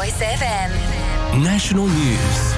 Voice FM. National News.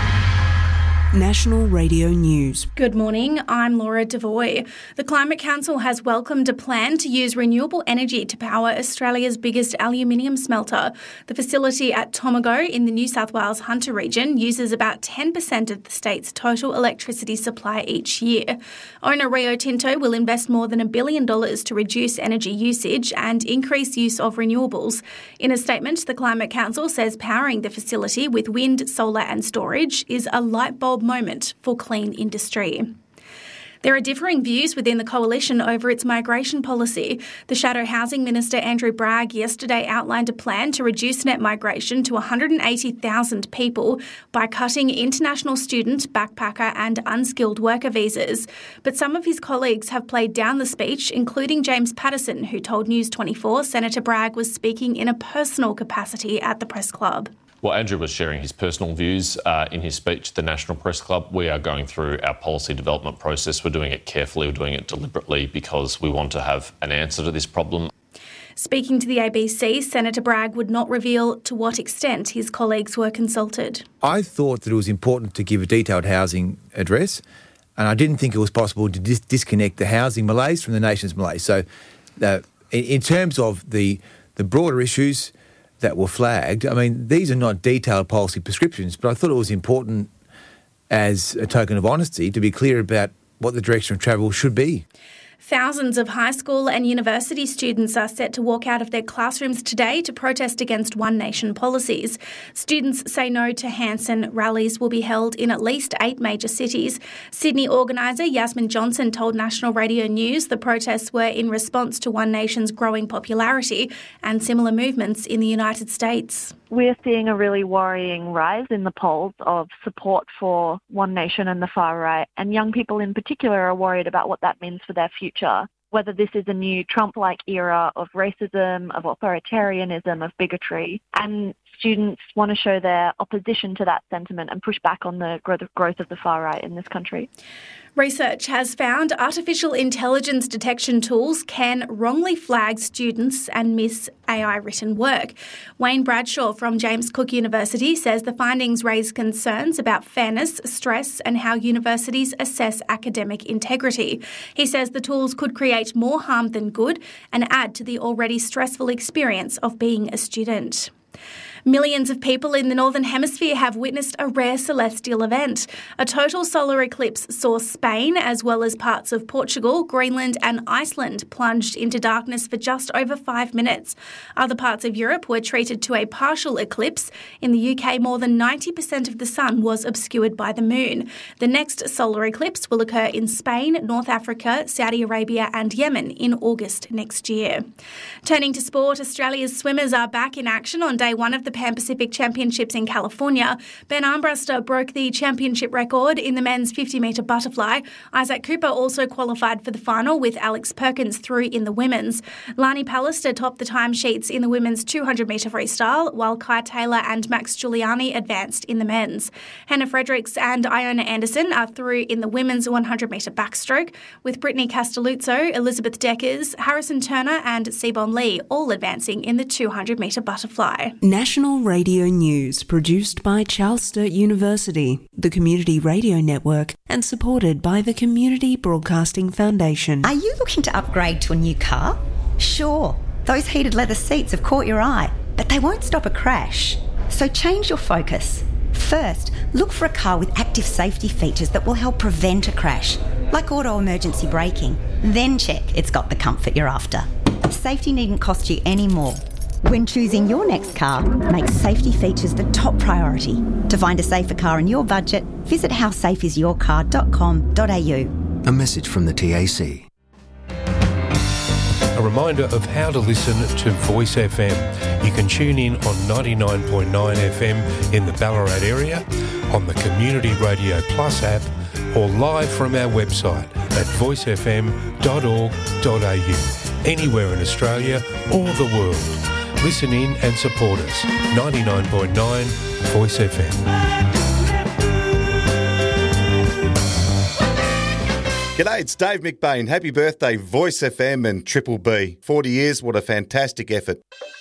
National Radio News. Good morning, I'm Laura Devoy. The Climate Council has welcomed a plan to use renewable energy to power Australia's biggest aluminium smelter. The facility at Tomago in the New South Wales Hunter region uses about 10% of the state's total electricity supply each year. Owner Rio Tinto will invest more than $1 billion to reduce energy usage and increase use of renewables. In a statement, the Climate Council says powering the facility with wind, solar and storage is a light bulb moment for clean industry. There are differing views within the coalition over its migration policy. The Shadow Housing Minister Andrew Bragg yesterday outlined a plan to reduce net migration to 180,000 people by cutting international student, backpacker and unskilled worker visas. But some of his colleagues have played down the speech, including James Patterson, who told News 24 Senator Bragg was speaking in a personal capacity at the Press Club. Well, Andrew was sharing his personal views in his speech at the National Press Club. We are going through our policy development process. We're doing it carefully, we're doing it deliberately because we want to have an answer to this problem. Speaking to the ABC, Senator Bragg would not reveal to what extent his colleagues were consulted. I thought that it was important to give a detailed housing address, and I didn't think it was possible to disconnect the housing malaise from the nation's malaise. So in terms of the broader issues that were flagged, I mean, these are not detailed policy prescriptions, but I thought it was important as a token of honesty to be clear about what the direction of travel should be. Thousands of high school and university students are set to walk out of their classrooms today to protest against One Nation policies. Students Say No to Hanson rallies will be held in at least 8 major cities. Sydney organiser Yasmin Johnson told National Radio News the protests were in response to One Nation's growing popularity and similar movements in the United States. We're seeing a really worrying rise in the polls of support for One Nation and the far right, and young people in particular are worried about what that means for their future, whether this is a new Trump-like era of racism, of authoritarianism, of bigotry, and students want to show their opposition to that sentiment and push back on the growth of the far right in this country. Research has found artificial intelligence detection tools can wrongly flag students and miss AI-written work. Wayne Bradshaw from James Cook University says the findings raise concerns about fairness, stress and how universities assess academic integrity. He says the tools could create more harm than good and add to the already stressful experience of being a student. Millions of people in the Northern Hemisphere have witnessed a rare celestial event. A total solar eclipse saw Spain, as well as parts of Portugal, Greenland and Iceland, plunged into darkness for just over 5 minutes. Other parts of Europe were treated to a partial eclipse. In the UK, more than 90% of the sun was obscured by the moon. The next solar eclipse will occur in Spain, North Africa, Saudi Arabia and Yemen in August next year. Turning to sport, Australia's swimmers are back in action on day one of the Pan Pacific Championships in California. Ben Armbruster broke the championship record in the men's 50-metre butterfly. Isaac Cooper also qualified for the final with Alex Perkins through in the women's. Lani Pallister topped the timesheets in the women's 200-metre freestyle, while Kai Taylor and Max Giuliani advanced in the men's. Hannah Fredericks and Iona Anderson are through in the women's 100-metre backstroke, with Brittany Castelluzzo, Elizabeth Deckers, Harrison Turner and Sebon Lee all advancing in the 200-metre butterfly. National Radio News, produced by Charles Sturt University, the Community Radio Network, and supported by the Community Broadcasting Foundation. Are you looking to upgrade to a new car? Sure, those heated leather seats have caught your eye, but they won't stop a crash. So change your focus. First, look for a car with active safety features that will help prevent a crash, like auto emergency braking. Then check it's got the comfort you're after. Safety needn't cost you any more. When choosing your next car, make safety features the top priority. To find a safer car in your budget, visit howsafeisyourcar.com.au. A message from the TAC. A reminder of how to listen to Voice FM. You can tune in on 99.9 FM in the Ballarat area, on the Community Radio Plus app, or live from our website at voicefm.org.au, anywhere in Australia or the world. Listen in and support us. 99.9 Voice FM. G'day, it's Dave McBain. Happy birthday, Voice FM and Triple B. 40 years, what a fantastic effort.